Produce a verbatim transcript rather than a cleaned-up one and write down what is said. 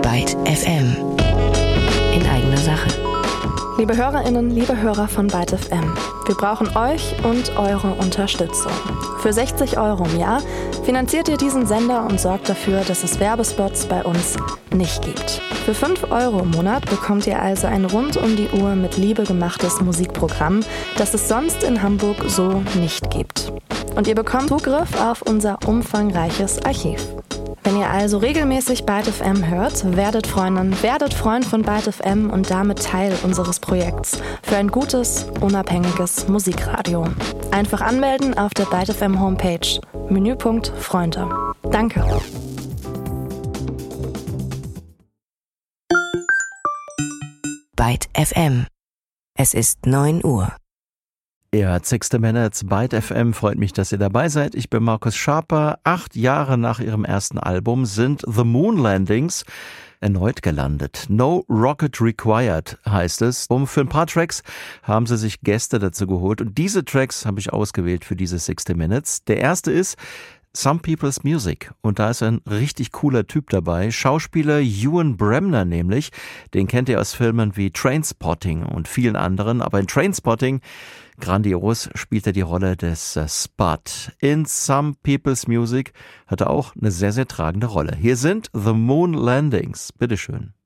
Byte F M. In eigener Sache. Liebe HörerInnen, liebe Hörer von Byte F M, wir brauchen euch und eure Unterstützung. Für sechzig Euro im Jahr finanziert ihr diesen Sender und sorgt dafür, dass es Werbespots bei uns nicht gibt. Für fünf Euro im Monat bekommt ihr also ein rund um die Uhr mit Liebe gemachtes Musikprogramm, das es sonst in Hamburg so nicht gibt. Und ihr bekommt Zugriff auf unser umfangreiches Archiv. Wenn ihr also regelmäßig Byte F M hört, werdet Freundin, werdet Freund von Byte F M und damit Teil unseres Projekts für ein gutes, unabhängiges Musikradio. Einfach anmelden auf der Byte F M Homepage. Menüpunkt Freunde. Danke. Byte F M. Es ist neun Uhr. Ihr hört sixty Minutes, Byte F M, freut mich, dass ihr dabei seid. Ich bin Markus Schaper. Acht Jahre nach ihrem ersten Album sind The Moon Landings erneut gelandet. No Rocket Required heißt es. Um für ein paar Tracks haben sie sich Gäste dazu geholt und diese Tracks habe ich ausgewählt für diese sixty Minutes. Der erste ist Some People's Music und da ist ein richtig cooler Typ dabei, Schauspieler Ewan Bremner nämlich, den kennt ihr aus Filmen wie Trainspotting und vielen anderen, aber in Trainspotting, grandios, spielt er die Rolle des uh, Spud. In Some People's Music hat er auch eine sehr, sehr tragende Rolle. Hier sind The Moon Landings, bitteschön.